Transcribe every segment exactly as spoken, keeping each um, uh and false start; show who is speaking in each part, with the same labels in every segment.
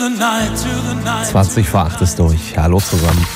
Speaker 1: zwanzig vor acht ist durch. Hallo zusammen.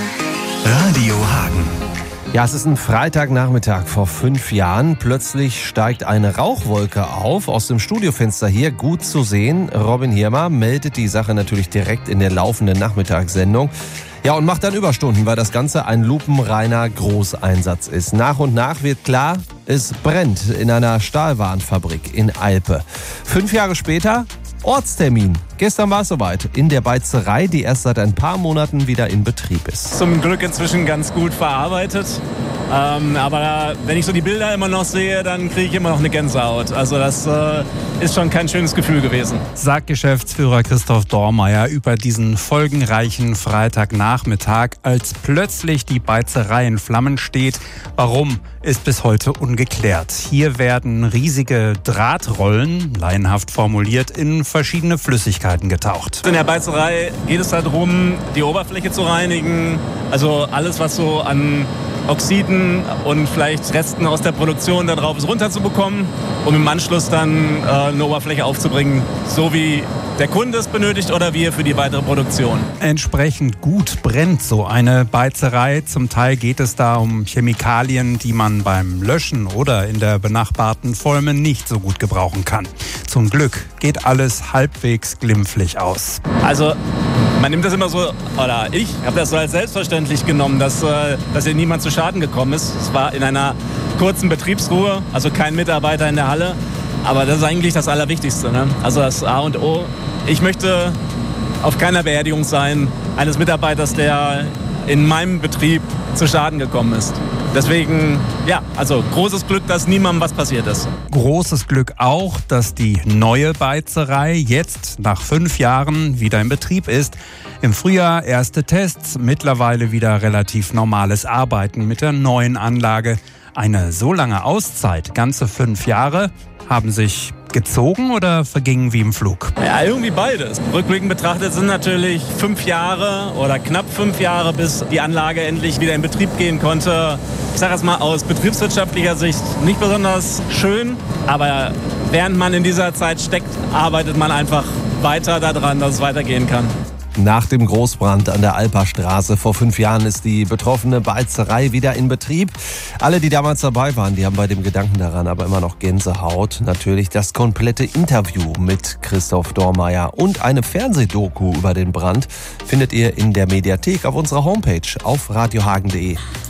Speaker 2: Radio Hagen.
Speaker 1: Ja, es ist ein Freitagnachmittag vor fünf Jahren. Plötzlich steigt eine Rauchwolke auf. Aus dem Studiofenster hier gut zu sehen. Robin Hirmer meldet die Sache natürlich direkt in der laufenden Nachmittagssendung. Ja, und macht dann Überstunden, weil das Ganze ein lupenreiner Großeinsatz ist. Nach und nach wird klar, es brennt in einer Stahlwarenfabrik in Alpe. Fünf Jahre später Ortstermin. Gestern war es soweit in der Beizerei, die erst seit ein paar Monaten wieder in Betrieb ist.
Speaker 3: Zum Glück inzwischen ganz gut verarbeitet. Ähm, aber wenn ich so die Bilder immer noch sehe, dann kriege ich immer noch eine Gänsehaut. Also das äh, ist schon kein schönes Gefühl gewesen.
Speaker 4: Sagt Geschäftsführer Christoph Dormeyer über diesen folgenreichen Freitagnachmittag, als plötzlich die Beizerei in Flammen steht. Warum, ist bis heute ungeklärt. Hier werden riesige Drahtrollen, laienhaft formuliert, in verschiedene Flüssigkeiten getaucht.
Speaker 3: In der Beizerei geht es darum, die Oberfläche zu reinigen. Also alles, was so an Oxiden und vielleicht Resten aus der Produktion da drauf ist, runterzubekommen, um im Anschluss dann äh, eine Oberfläche aufzubringen, so wie der Kunde es benötigt oder wir für die weitere Produktion.
Speaker 4: Entsprechend gut brennt so eine Beizerei. Zum Teil geht es da um Chemikalien, die man beim Löschen oder in der benachbarten Volme nicht so gut gebrauchen kann. Zum Glück geht alles halbwegs glimpflich aus.
Speaker 3: Also man nimmt das immer so, oder ich habe das so als selbstverständlich genommen, dass, äh, dass hier niemand zu Schaden gekommen ist. Es war in einer kurzen Betriebsruhe, also kein Mitarbeiter in der Halle. Aber das ist eigentlich das Allerwichtigste, ne? Also das A und O. Ich möchte auf keiner Beerdigung sein eines Mitarbeiters, der in meinem Betrieb zu Schaden gekommen ist. Deswegen, ja, also großes Glück, dass niemandem was passiert ist.
Speaker 4: Großes Glück auch, dass die neue Beizerei jetzt nach fünf Jahren wieder in Betrieb ist. Im Frühjahr erste Tests, mittlerweile wieder relativ normales Arbeiten mit der neuen Anlage. Eine so lange Auszeit, ganze fünf Jahre, haben sich gezogen oder vergingen wie im Flug?
Speaker 3: Ja, irgendwie beides. Rückblickend betrachtet sind natürlich fünf Jahre oder knapp fünf Jahre, bis die Anlage endlich wieder in Betrieb gehen konnte. Ich sage es mal aus betriebswirtschaftlicher Sicht nicht besonders schön, aber während man in dieser Zeit steckt, arbeitet man einfach weiter daran, dass es weitergehen kann.
Speaker 1: Nach dem Großbrand an der Alperstraße vor fünf Jahren ist die betroffene Beizerei wieder in Betrieb. Alle, die damals dabei waren, die haben bei dem Gedanken daran aber immer noch Gänsehaut. Natürlich das komplette Interview mit Christoph Dormeyer und eine Fernsehdoku über den Brand findet ihr in der Mediathek auf unserer Homepage auf radiohagen punkt de.